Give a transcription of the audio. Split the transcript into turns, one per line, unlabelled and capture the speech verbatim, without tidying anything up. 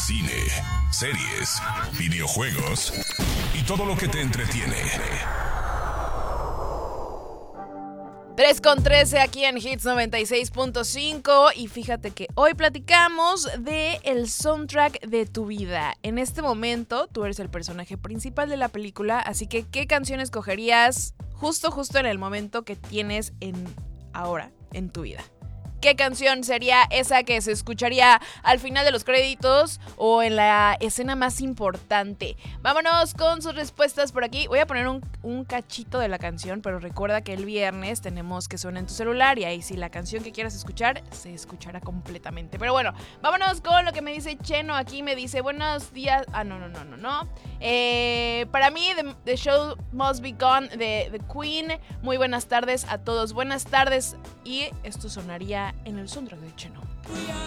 cine, series, videojuegos y todo lo que te entretiene.
tres con trece aquí en Hits noventa y seis punto cinco y fíjate que hoy platicamos de el soundtrack de tu vida. En este momento tú eres el personaje principal de la película, así que ¿qué canción escogerías justo justo en el momento que tienes en ahora en tu vida? ¿Qué canción sería esa que se escucharía al final de los créditos o en la escena más importante? Vámonos con sus respuestas por aquí. Voy a poner un, un cachito de la canción, pero recuerda que el viernes tenemos que suene en tu celular y ahí sí la canción que quieras escuchar se escuchará completamente. Pero bueno, vámonos con lo que me dice Cheno. Aquí me dice, buenos días. Ah, no, no, no, no, no. Eh, para mí, the, the Show Must Be Gone de The Queen. Muy buenas tardes a todos. Buenas tardes. Y esto sonaría en el soundtrack de Cheno.